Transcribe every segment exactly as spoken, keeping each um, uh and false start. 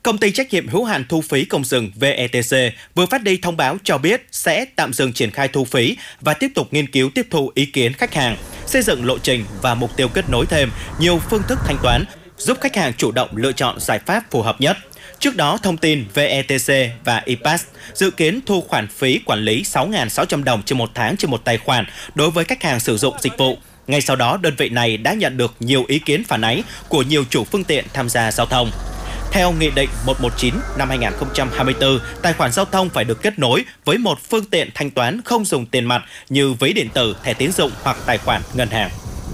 Công ty trách nhiệm hữu hạn thu phí công rừng vê e tê xê vừa phát đi thông báo cho biết sẽ tạm dừng triển khai thu phí và tiếp tục nghiên cứu tiếp thu ý kiến khách hàng, xây dựng lộ trình và mục tiêu kết nối thêm nhiều phương thức thanh toán, giúp khách hàng chủ động lựa chọn giải pháp phù hợp nhất. Trước đó, thông tin vê e tê xê và i pát dự kiến thu khoản phí quản lý sáu nghìn sáu trăm đồng trên một tháng trên một tài khoản đối với khách hàng sử dụng dịch vụ. Ngay sau đó, đơn vị này đã nhận được nhiều ý kiến phản ánh của nhiều chủ phương tiện tham gia giao thông. Theo Nghị định một trăm mười chín năm hai nghìn không trăm hai mươi tư, tài khoản giao thông phải được kết nối với một phương tiện thanh toán không dùng tiền mặt như ví điện tử, thẻ tín dụng hoặc tài khoản ngân hàng.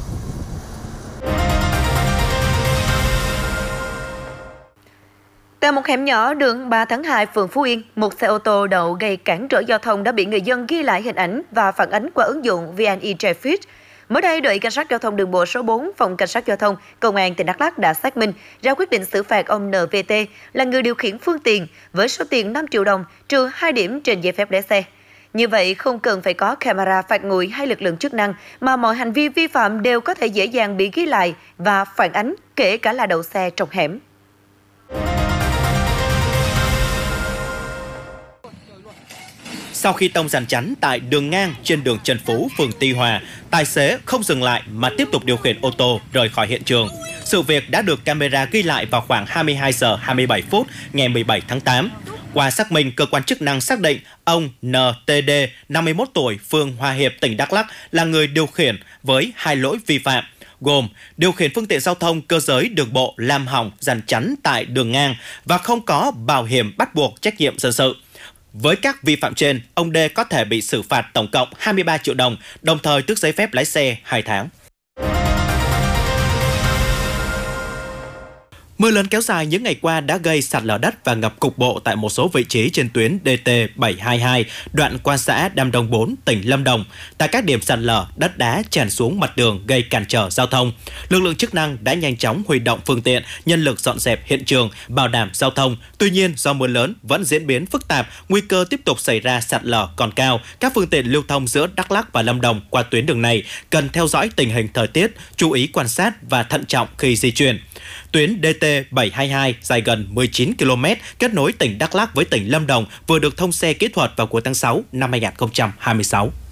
Tại một hẻm nhỏ đường ba tháng hai, phường Phú Yên, một xe ô tô đậu gây cản trở giao thông đã bị người dân ghi lại hình ảnh và phản ánh qua ứng dụng vê en e Traffic. Mới đây, đội cảnh sát giao thông đường bộ số bốn, phòng cảnh sát giao thông, công an tỉnh Đắk Lắk đã xác minh ra quyết định xử phạt ông en vê tê là người điều khiển phương tiện với số tiền năm triệu đồng trừ hai điểm trên giấy phép lái xe. Như vậy, không cần phải có camera phạt nguội hay lực lượng chức năng mà mọi hành vi vi phạm đều có thể dễ dàng bị ghi lại và phản ánh, kể cả là đậu xe trong hẻm. Sau khi tông dàn chắn tại đường ngang trên đường Trần Phú, phường Tuy Hòa, tài xế không dừng lại mà tiếp tục điều khiển ô tô rời khỏi hiện trường. Sự việc đã được camera ghi lại vào khoảng hai mươi hai giờ hai mươi bảy phút ngày mười bảy tháng tám. Qua xác minh, cơ quan chức năng xác định ông en tê đê, năm mươi mốt tuổi, phường Hòa Hiệp, tỉnh Đắk Lắk là người điều khiển với hai lỗi vi phạm, gồm điều khiển phương tiện giao thông cơ giới đường bộ làm hỏng dàn chắn tại đường ngang và không có bảo hiểm bắt buộc trách nhiệm dân sự. Với các vi phạm trên, ông D có thể bị xử phạt tổng cộng hai mươi ba triệu đồng, đồng thời tước giấy phép lái xe hai tháng. Mưa lớn kéo dài những ngày qua đã gây sạt lở đất và ngập cục bộ tại một số vị trí trên tuyến D T bảy hai hai, đoạn qua xã Đam Đông bốn, tỉnh Lâm Đồng. Tại các điểm sạt lở, đất đá tràn xuống mặt đường gây cản trở giao thông. Lực lượng chức năng đã nhanh chóng huy động phương tiện, nhân lực dọn dẹp hiện trường, bảo đảm giao thông. Tuy nhiên, do mưa lớn vẫn diễn biến phức tạp, nguy cơ tiếp tục xảy ra sạt lở còn cao. Các phương tiện lưu thông giữa Đắk Lắk và Lâm Đồng qua tuyến đường này cần theo dõi tình hình thời tiết, chú ý quan sát và thận trọng khi di chuyển. Tuyến D T bảy hai hai dài gần mười chín ki lô mét kết nối tỉnh Đắk Lắk với tỉnh Lâm Đồng vừa được thông xe kỹ thuật vào cuối tháng sáu năm hai nghìn không trăm hai mươi sáu.